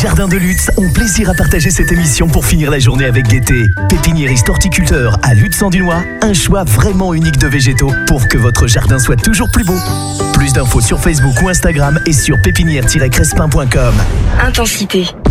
Jardins de Lutz ont plaisir à partager cette émission pour finir la journée avec gaieté. Pépiniériste horticulteur à Lutz-en-Dunois, un choix vraiment unique de végétaux pour que votre jardin soit toujours plus beau. Plus d'infos sur Facebook ou Instagram et sur pépinière-crespin.com. Intensité.